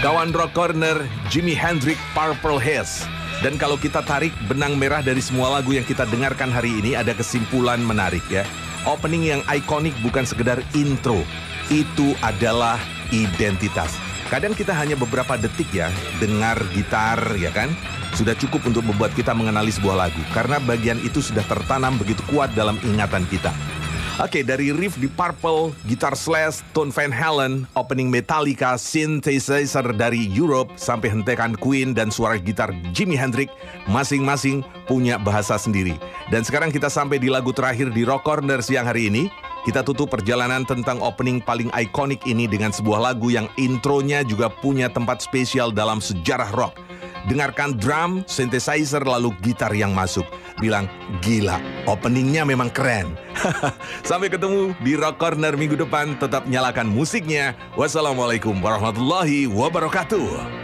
Kawan Rock Corner, Jimi Hendrix, Purple Haze. Dan kalau kita tarik benang merah dari semua lagu yang kita dengarkan hari ini, ada kesimpulan menarik ya. Opening yang ikonik bukan sekedar intro, itu adalah identitas. Kadang kita hanya beberapa detik ya, dengar gitar ya kan, sudah cukup untuk membuat kita mengenali sebuah lagu. Karena bagian itu sudah tertanam begitu kuat dalam ingatan kita. Oke, dari riff di Purple, gitar Slash, tone Van Halen, opening Metallica, synthesizer dari Europe, sampai hentekan Queen dan suara gitar Jimi Hendrix, masing-masing punya bahasa sendiri. Dan sekarang kita sampai di lagu terakhir di Rock Corner siang hari ini. Kita tutup perjalanan tentang opening paling ikonik ini dengan sebuah lagu yang intronya juga punya tempat spesial dalam sejarah rock. Dengarkan drum, synthesizer, lalu gitar yang masuk. Bilang, gila, openingnya memang keren. Sampai ketemu di Rock Corner minggu depan. Tetap nyalakan musiknya. Wassalamualaikum warahmatullahi wabarakatuh.